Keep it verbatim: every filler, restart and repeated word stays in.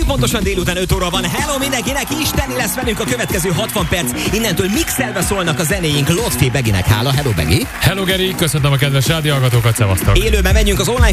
pontosan délután öt óra van. Hello mindenkinek, Isteni lesz velünk a következő hatvan perc. Innentől mixelve szólnak a zenéink Lotfi Beginek. Hála, hello Begi. Hello Geri, köszöntöm a kedves rádióhallgatókat, szevasztok. Élőben menjünk az online